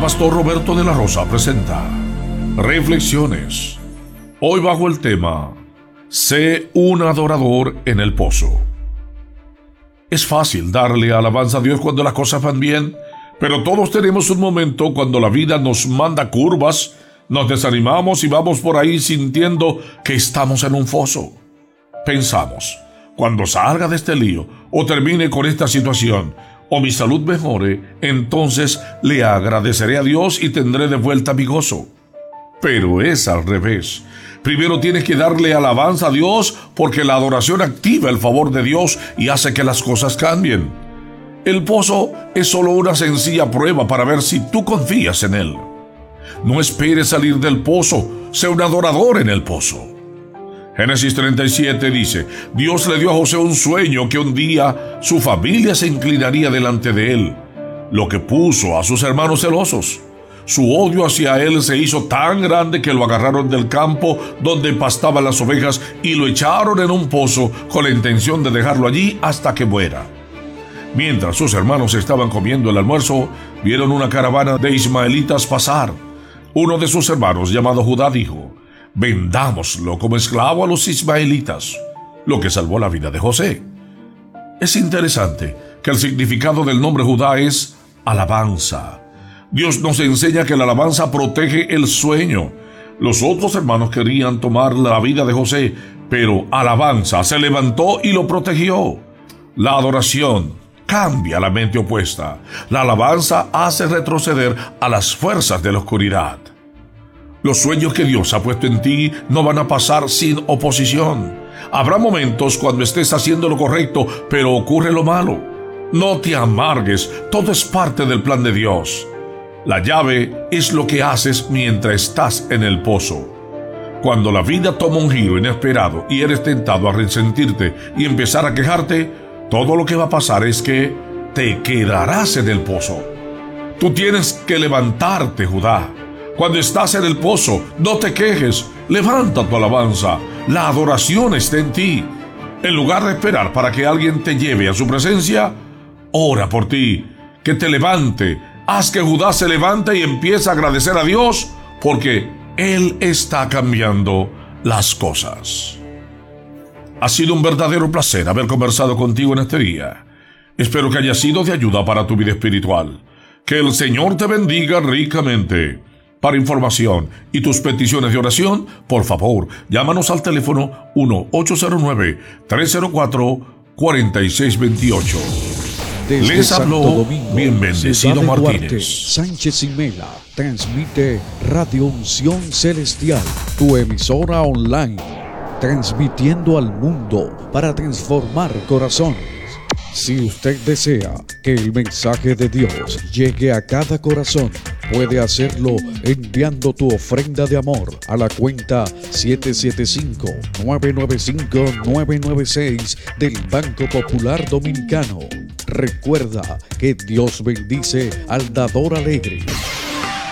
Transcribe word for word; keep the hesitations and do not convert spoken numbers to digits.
pastor Roberto de la Rosa presenta Reflexiones. Hoy bajo el tema Sé un adorador en el pozo. Es fácil darle alabanza a Dios cuando las cosas van bien, pero todos tenemos un momento cuando la vida nos manda curvas, nos desanimamos y vamos por ahí sintiendo que estamos en un foso. Pensamos, cuando salga de este lío o termine con esta situación o mi salud mejore, entonces le agradeceré a Dios y tendré de vuelta mi gozo. Pero es al revés. Primero tienes que darle alabanza a Dios porque la adoración activa el favor de Dios y hace que las cosas cambien. El pozo es solo una sencilla prueba para ver si tú confías en Él. No esperes salir del pozo, sé un adorador en el pozo. Génesis treinta y siete dice, Dios le dio a José un sueño que un día su familia se inclinaría delante de él, lo que puso a sus hermanos celosos. Su odio hacia él se hizo tan grande que lo agarraron del campo donde pastaban las ovejas y lo echaron en un pozo con la intención de dejarlo allí hasta que muera. Mientras sus hermanos estaban comiendo el almuerzo, vieron una caravana de ismaelitas pasar. Uno de sus hermanos, llamado Judá, dijo, vendámoslo como esclavo a los ismaelitas, lo que salvó la vida de José. Es interesante que el significado del nombre Judá es alabanza. Dios nos enseña que la alabanza protege el sueño. Los otros hermanos querían tomar la vida de José, pero alabanza se levantó y lo protegió. La adoración cambia la mente opuesta. La alabanza hace retroceder a las fuerzas de la oscuridad. Los sueños que Dios ha puesto en ti no van a pasar sin oposición. Habrá momentos cuando estés haciendo lo correcto, pero ocurre lo malo. No te amargues, todo es parte del plan de Dios. La llave es lo que haces mientras estás en el pozo. Cuando la vida toma un giro inesperado y eres tentado a resentirte y empezar a quejarte, todo lo que va a pasar es que te quedarás en el pozo. Tú tienes que levantarte, Judá. Cuando estás en el pozo, no te quejes, levanta tu alabanza, la adoración está en ti. En lugar de esperar para que alguien te lleve a su presencia, ora por ti, que te levante. Haz que Judá se levante y empiece a agradecer a Dios, porque Él está cambiando las cosas. Ha sido un verdadero placer haber conversado contigo en este día. Espero que haya sido de ayuda para tu vida espiritual. Que el Señor te bendiga ricamente. Para información y tus peticiones de oración, por favor, llámanos al teléfono uno ocho cero nueve, tres cero cuatro, cuatro seis dos ocho. Desde Les habló Domingo, bien bendecido Ciudad de Martínez. Duarte, Sánchez y Mela transmite Radio Unción Celestial, tu emisora online, transmitiendo al mundo para transformar corazones. Si usted desea que el mensaje de Dios llegue a cada corazón, puede hacerlo enviando tu ofrenda de amor a la cuenta siete siete cinco, nueve nueve cinco, nueve nueve seis del Banco Popular Dominicano. Recuerda que Dios bendice al dador alegre.